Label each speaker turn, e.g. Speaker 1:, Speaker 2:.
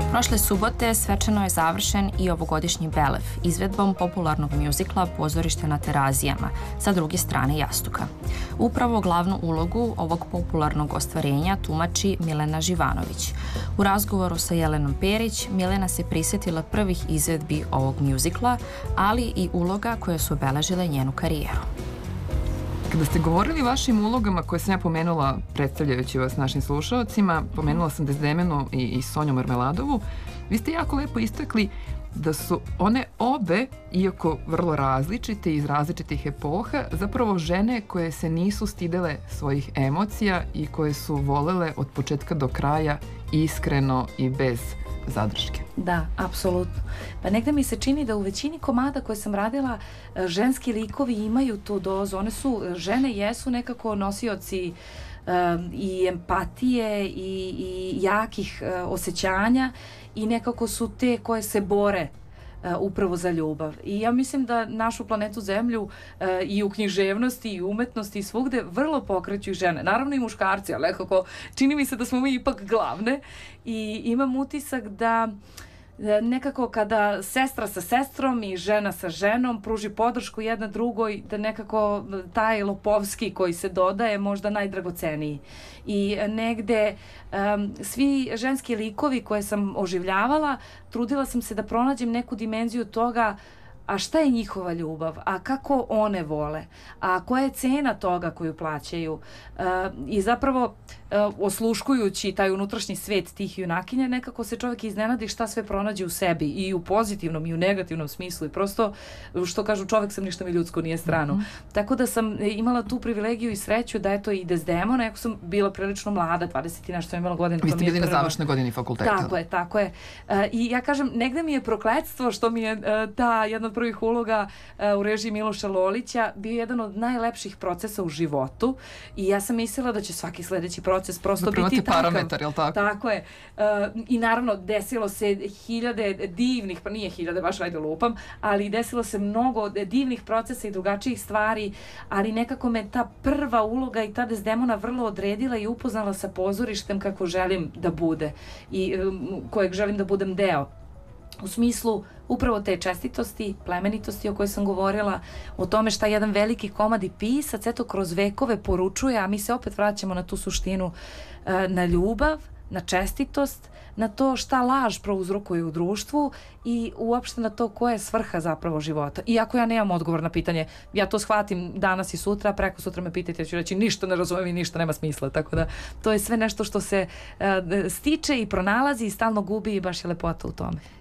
Speaker 1: Prošle subote svečano je završen i ovogodišnji Belev, izvedbom popularnog mjuzikla Pozorište na Terazijama, sa druge strane jastuka. Upravo glavnu ulogu ovog popularnog ostvarenja tumači Milena Živanović. U razgovoru sa Jelenom Perić, Milena se prisjetila prvih izvedbi ovog mjuzikla, ali i uloga koje su obeležile njenu karijeru.
Speaker 2: Kada ste govorili o vašim ulogama koje sam ja pomenula predstavljajući vas našim slušalcima, pomenula sam Dezdemenu i Sonju Marmeladovu, vi ste jako lepo istakli da su one obe, iako vrlo različite iz različitih epoha, zapravo žene koje se nisu stidele svojih emocija i koje su volele od početka do kraja iskreno i bez zadrške.
Speaker 3: Da, apsolutno. Pa negde mi se čini da u većini komada koje sam radila ženski likovi imaju tu dozu. Žene jesu nekako nosioci i empatije i jakih osjećanja i nekako su te koje se bore upravo za ljubav. I ja mislim da našu planetu Zemlju i u književnosti i umetnosti i svugde vrlo pokreću žene. Naravno i muškarci, ali nekako čini mi se da smo mi ipak glavne i imam utisak da nekako kada sestra sa sestrom i žena sa ženom pruži podršku jedna drugoj, da nekako taj Lopovski koji se dodaje možda najdragoceniji. I negde svi ženski likovi koje sam oživljavala, trudila sam se da pronađem neku dimenziju toga a šta je njihova ljubav, a kako one vole, a koja je cena toga koju plaćaju. I zapravo osluškujući taj unutrašnji svet tih junakinja, nekako se čovjek iznenadi šta sve pronađe u sebi i u pozitivnom i u negativnom smislu i prosto, što kažu, čovjek sam, ništa mi ljudsko nije strano. Tako da sam imala tu privilegiju i sreću da eto i Dezdemona, jako sam bila prilično mlada, 20 i nešto sam imala godina.
Speaker 2: Vi ste bili na završnoj godini fakulteta.
Speaker 3: Tako je. I ja kažem, negde mi je prokletstvo što mi je ta jedna od prvih uloga u režiji Miloša Lolića bio jedan od najlepših procesa u životu i ja sam mislila da će svaki sledeći proces prosto biti takav.
Speaker 2: Parametar, jel tako?
Speaker 3: Tako je. I naravno desilo se hiljade divnih, pa nije hiljade, baš ajde lupam, ali desilo se mnogo divnih procesa i drugačijih stvari, ali nekako me ta prva uloga i ta Dezdemona vrlo odredila i upoznala sa pozorištem kako želim da bude i kojeg želim da budem deo. U smislu upravo te čestitosti, plemenitosti o kojoj sam govorila, o tome šta jedan veliki komad i pisac eto kroz vekove poručuje, a mi se opet vraćamo na tu suštinu, na ljubav, na čestitost, na to šta laž prouzrokuje u društvu i uopšte na to koja je svrha zapravo života. Iako ja nemam odgovor na pitanje, ja to shvatim danas i sutra, preko sutra me pitajte, ja ću reći ništa ne razumem i ništa nema smisla, tako da to je sve nešto što se stiče i pronalazi i stalno gubi i baš je lepota u tome.